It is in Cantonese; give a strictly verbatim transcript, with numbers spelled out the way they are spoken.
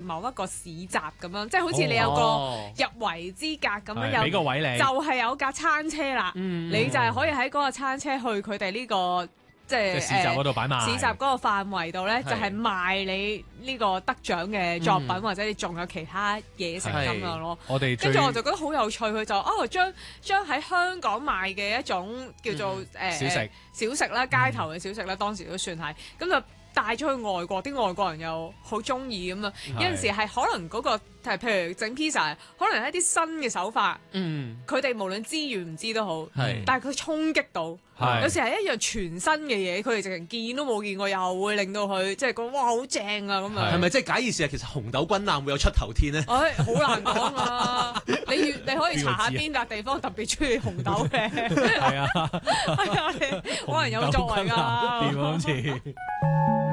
某一個市集咁樣，即係好似你有個入圍資格咁樣，有俾個位你， 就係有架餐車啦， 嗯、 你就係可以喺嗰個餐車去佢哋呢個。即係市集嗰度擺賣， 市集嗰個範圍度咧，就係賣你呢個得獎嘅作品， 嗯、 或者你仲有其他嘢食咁樣咯。 我哋跟住我就覺得好有趣，佢就哦將將喺香港賣嘅一種叫做誒、嗯呃、 小食小食啦，街頭嘅小食啦，嗯、當時都算係咁就帶咗去外國，啲外國人又好中意咁啊！有陣時係可能嗰、嗰個係譬如整 pizza，可能係一啲新嘅手法， 嗯， 佢哋無論知與唔知都好， 係， 但係佢衝擊到。有時係一樣全新嘅嘢，佢哋直情見都冇見過，又會令到佢即係講哇好正啊咁樣。 係咪即係假意思係其實紅豆軍艦會有出頭天呢？ 唉，好難講啊！你越你可以查下邊笪地方特別中意紅豆嘅。 係啊， 係啊，可能有作為㗎。 點好似？